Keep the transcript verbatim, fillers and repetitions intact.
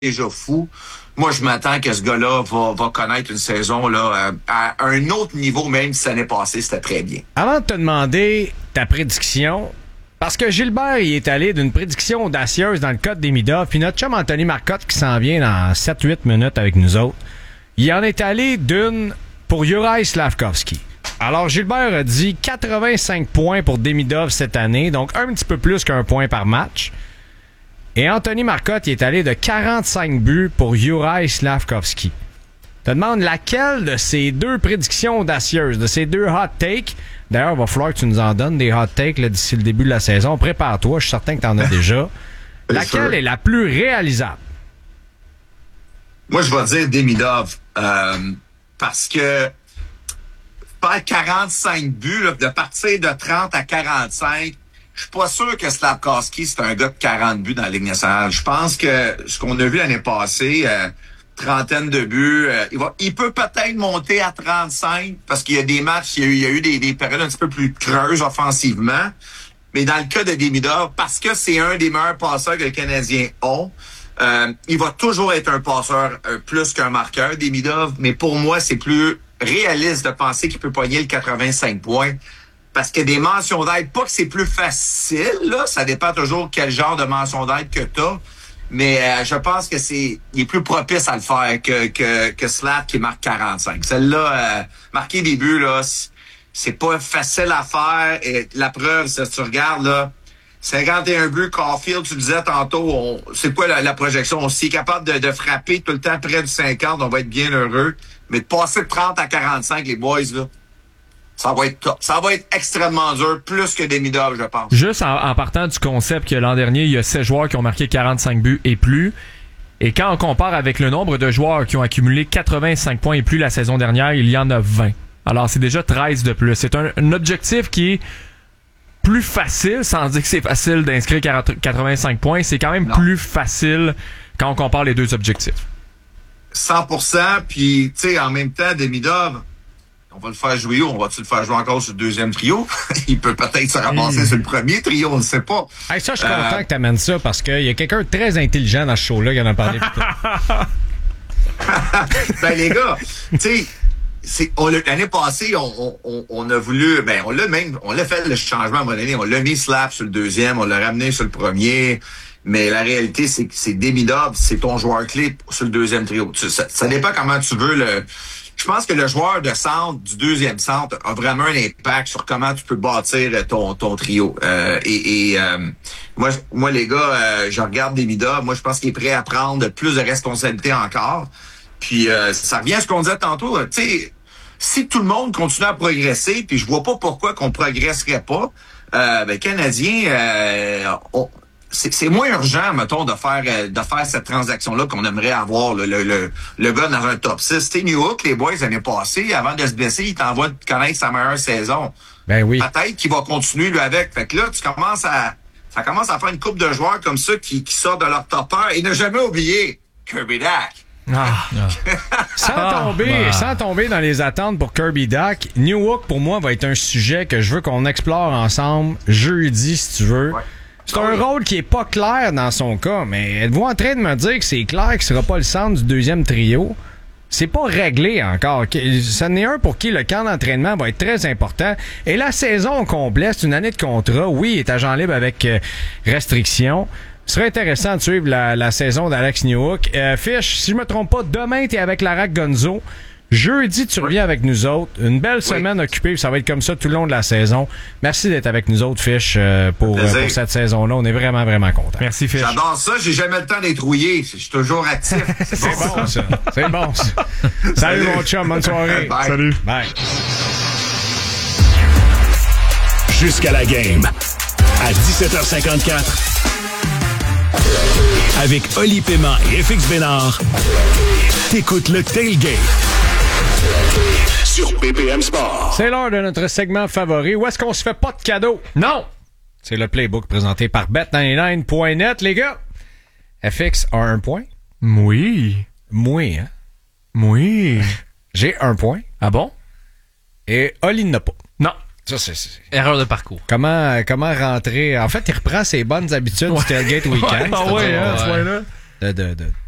déjà fou. Moi, je m'attends que ce gars-là va, va connaître une saison là, à, à un autre niveau, même si l'année passée, c'était très bien. Avant de te demander ta prédiction, parce que Gilbert il est allé d'une prédiction audacieuse dans le cas des Midov, puis notre chum Anthony Marcotte qui s'en vient dans sept huit minutes avec nous autres, il en est allé d'une pour Juraj Slafkovský. Alors, Gilbert a dit quatre-vingt-cinq points pour Demidov cette année, donc un petit peu plus qu'un point par match. Et Anthony Marcotte il est allé de quarante-cinq buts pour Juraj Slafkovský. Je te demande laquelle de ces deux prédictions audacieuses, de ces deux hot takes, d'ailleurs, il va falloir que tu nous en donnes des hot takes là, d'ici le début de la saison. Prépare-toi, je suis certain que tu en as déjà. Laquelle est la plus réalisable? Moi, je vais dire Demidov. Euh, parce que faire quarante-cinq buts, là, de partir de trente à quarante-cinq, je suis pas sûr que Slafkovský, c'est un gars de quarante buts dans la Ligue nationale. Je pense que ce qu'on a vu l'année passée, euh, trentaine de buts, euh, il va, il peut peut-être monter à trente-cinq parce qu'il y a des matchs, il y a eu, il y a eu des, des périodes un petit peu plus creuses offensivement. Mais dans le cas de Demidov, parce que c'est un des meilleurs passeurs que les Canadiens ont, euh, il va toujours être un passeur euh, plus qu'un marqueur, Demidov. Mais pour moi, c'est plus réaliste de penser qu'il peut pogner le quatre-vingt-cinq points. Parce que des mentions d'aide, pas que c'est plus facile, là, ça dépend toujours quel genre de mention d'aide que t'as, mais euh, je pense que c'est il est plus propice à le faire que que, que Slav qui marque quarante-cinq. Celle-là, euh, marquer des buts, là, c'est pas facile à faire. Et la preuve, si tu regardes, là, cinquante et un buts, Caulfield, tu disais tantôt, on, c'est quoi la, la projection? On s'est capable de, de frapper tout le temps près du cinquante, on va être bien heureux. Mais de passer de trente à quarante-cinq, les boys, là, ça va être top. Ça va être extrêmement dur, plus que Demidov, je pense. Juste en, en partant du concept que l'an dernier, il y a sept joueurs qui ont marqué quarante-cinq buts et plus. Et quand on compare avec le nombre de joueurs qui ont accumulé quatre-vingt-cinq points et plus la saison dernière, il y en a vingt. Alors, c'est déjà treize de plus. C'est un, un objectif qui est plus facile, sans dire que c'est facile d'inscrire quatre-vingt-cinq points. C'est quand même non. plus facile quand on compare les deux objectifs. cent pour cent, puis, tu sais, en même temps, Demidov, on va le faire jouer où? On va-tu le faire jouer encore sur le deuxième trio? Il peut peut-être se ramasser mmh. sur le premier trio, on ne sait pas. Hey, ça, je suis euh... content que tu amènes ça parce qu'il y a quelqu'un de très intelligent dans ce show-là qui en a parlé plus tôt. Ben, les gars, tu sais, c'est, on, l'année passée, on, on, on a voulu, ben, on l'a même, on l'a fait le changement à un moment donné. On l'a mis Slap sur le deuxième, on l'a ramené sur le premier. Mais la réalité, c'est que c'est Demidov, c'est ton joueur clé sur le deuxième trio. Ça, ça dépend comment tu veux le. Je pense que le joueur de centre, du deuxième centre, a vraiment un impact sur comment tu peux bâtir ton ton trio. Euh, et et euh, moi, moi les gars, euh, je regarde Demidov. Moi, je pense qu'il est prêt à prendre plus de responsabilités encore. Puis euh, ça revient à ce qu'on disait tantôt. Tu sais, si tout le monde continue à progresser, puis je vois pas pourquoi qu'on progresserait pas. Euh, ben Canadien, euh, on, C'est, c'est moins urgent, mettons, de faire de faire cette transaction-là qu'on aimerait avoir, le, le, le, le gars dans un top six. Tu sais, Newhook, les boys, l'année passée, avant de se blesser, il t'envoie de connaître sa meilleure saison. Ben oui. Peut-être qu'il va continuer, lui, avec. Fait que là, tu commences à ça commence à faire une couple de joueurs comme ça qui, qui sortent de leur top un. Et ne jamais oublier Kirby Dach. Ah. sans tomber ah. sans tomber dans les attentes pour Kirby Dach, Newhook, pour moi, va être un sujet que je veux qu'on explore ensemble jeudi, si tu veux. Ouais. C'est un rôle qui est pas clair dans son cas, mais êtes-vous en train de me dire que c'est clair qu'il sera pas le centre du deuxième trio? C'est pas réglé encore. Ça n'est un pour qui le camp d'entraînement va être très important. Et la saison au complet, c'est une année de contrat. Oui, il est agent libre avec euh, restriction. Ce serait intéressant de suivre la, la saison d'Alex Newhook. Euh, Fish, si je me trompe pas, demain, t'es avec Larac Gonzo. Jeudi, tu reviens avec nous autres. Une belle semaine oui. occupée. Ça va être comme ça tout le long de la saison. Merci d'être avec nous autres, Fish, euh, pour, euh, pour cette saison-là. On est vraiment, vraiment contents. Merci, Fish. J'adore ça. J'ai jamais le temps d'être rouillé. Je suis toujours actif. C'est, C'est bon, bon, ça. C'est bon, ça. Salut, Salut, mon chum. Bonne soirée. Bye. Salut. Bye. Jusqu'à la game. À dix-sept heures cinquante-quatre. Avec Oli Paiement et F X Bénard. T'écoutes le Tailgate. Sur P P M Sport. C'est l'heure de notre segment favori. Où est-ce qu'on se fait pas de cadeaux? Non! C'est le playbook présenté par bet quatre-vingt-dix-neuf point net, les gars. F X a un point? Oui. Moi, hein? Oui. J'ai un point. Ah bon? Et Oli n'a pas. Non. Ça, c'est, c'est... Erreur de parcours. Comment, comment rentrer... En fait, il reprend ses bonnes habitudes ouais. du Tailgate Weekend. Ah ouais, hein, ce point-là. De, de, de